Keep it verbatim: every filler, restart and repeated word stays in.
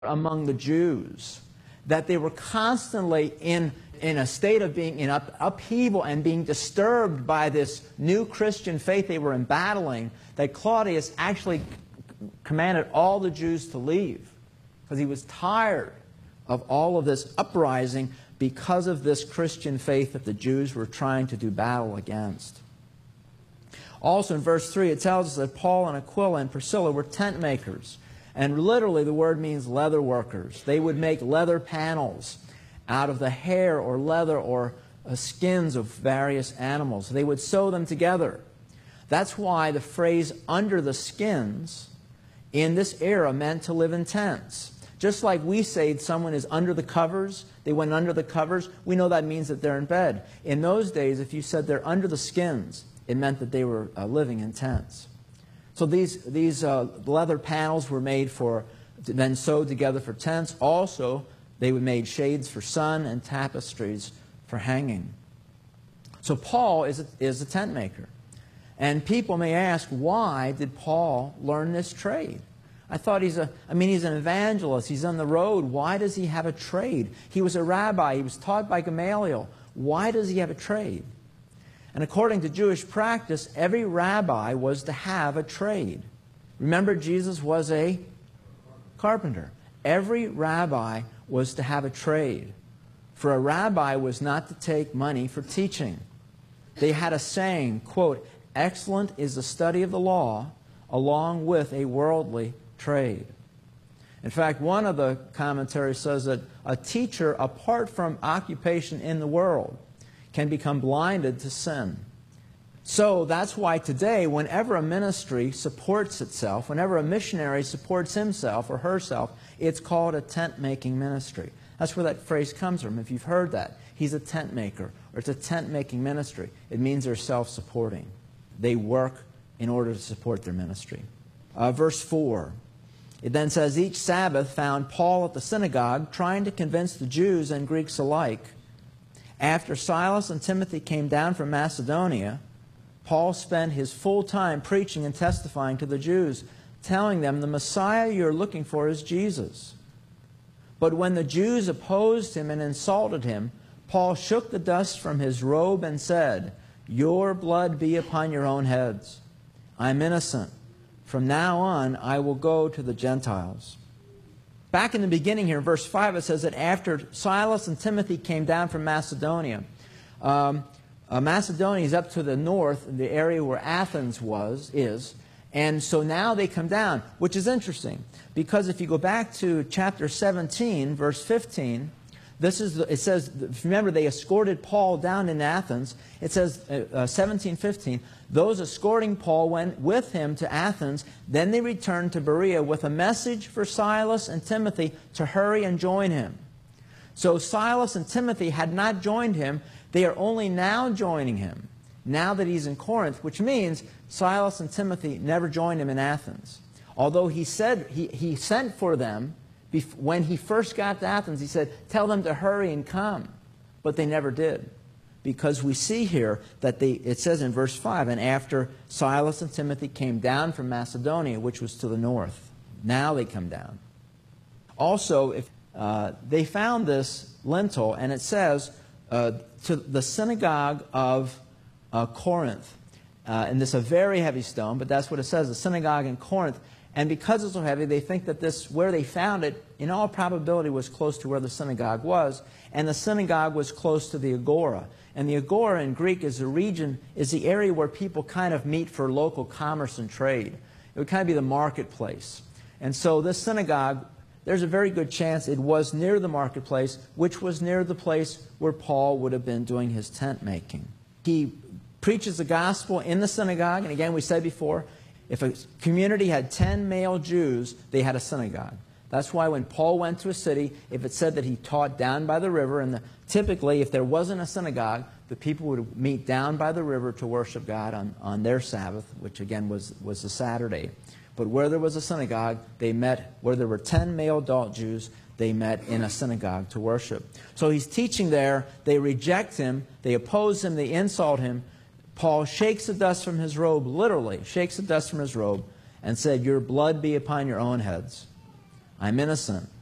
among the Jews, that they were constantly in, in a state of being in up, upheaval and being disturbed by this new Christian faith they were embattling, that Claudius actually commanded all the Jews to leave because he was tired of all of this uprising because of this Christian faith that the Jews were trying to do battle against. Also in verse three, it tells us that Paul and Aquila and Priscilla were tent makers. And literally the word means leather workers. They would make leather panels out of the hair or leather or uh, skins of various animals. They would sew them together. That's why the phrase under the skins in this era meant to live in tents. Just like we say someone is under the covers, they went under the covers, we know that means that they're in bed. In those days, if you said they're under the skins, it meant that they were uh, living in tents. So these, these uh, leather panels were made for, then sewed together for tents. Also, they were made shades for sun and tapestries for hanging. So Paul is a, is a tent maker. And people may ask, why did Paul learn this trade? I thought he's a, I mean, he's an evangelist. He's on the road. Why does he have a trade? He was a rabbi. He was taught by Gamaliel. Why does he have a trade? And according to Jewish practice, every rabbi was to have a trade. Remember, Jesus was a carpenter. Every rabbi was to have a trade. For a rabbi was not to take money for teaching. They had a saying, quote, "Excellent is the study of the law, along with a worldly trade." In fact, one of the commentaries says that a teacher, apart from occupation in the world, can become blinded to sin. So that's why today, whenever a ministry supports itself, whenever a missionary supports himself or herself, it's called a tent-making ministry. That's where that phrase comes from. If you've heard that, he's a tent maker, or it's a tent-making ministry, it means they're self-supporting. They work in order to support their ministry. Uh, verse four, it then says, "Each Sabbath found Paul at the synagogue, trying to convince the Jews and Greeks alike. After Silas and Timothy came down from Macedonia, Paul spent his full time preaching and testifying to the Jews, telling them the Messiah you're looking for is Jesus. But when the Jews opposed him and insulted him, Paul shook the dust from his robe and said, 'Your blood be upon your own heads. I'm innocent. From now on, I will go to the Gentiles.'" Back in the beginning here, in verse five, it says that after Silas and Timothy came down from Macedonia, um, uh, Macedonia is up to the north, the area where Athens was, is, and so now they come down, which is interesting, because if you go back to chapter seventeen, verse fifteen, this is the, it says, remember, they escorted Paul down in Athens. It says, uh, uh, seventeen fifteen, those escorting Paul went with him to Athens. Then they returned to Berea with a message for Silas and Timothy to hurry and join him. So Silas and Timothy had not joined him. They are only now joining him, now that he's in Corinth, which means Silas and Timothy never joined him in Athens. Although he said he, he sent for them when he first got to Athens. He said, "Tell them to hurry and come." But they never did. Because we see here that they, it says in verse five, "And after Silas and Timothy came down from Macedonia," which was to the north. Now they come down. Also, if uh, they found this lintel, and it says, uh, to the synagogue of uh, Corinth. Uh, and this is a very heavy stone, but that's what it says, the synagogue in Corinth. And because it's so heavy, they think that this, where they found it, in all probability was close to where the synagogue was. And the synagogue was close to the agora. And the agora in Greek is the region, is the area where people kind of meet for local commerce and trade. It would kind of be the marketplace. And so this synagogue, there's a very good chance it was near the marketplace, which was near the place where Paul would have been doing his tent making. He preaches the gospel in the synagogue, and again, we said before, if a community had ten male Jews, they had a synagogue. That's why when Paul went to a city, if it said that he taught down by the river, and the, typically if there wasn't a synagogue, the people would meet down by the river to worship God on, on their Sabbath, which again was, was the Saturday. But where there was a synagogue, they met, where there were ten male adult Jews, they met in a synagogue to worship. So he's teaching there, they reject him, they oppose him, they insult him. Paul shakes the dust from his robe, literally shakes the dust from his robe, and said, "Your blood be upon your own heads. I'm innocent.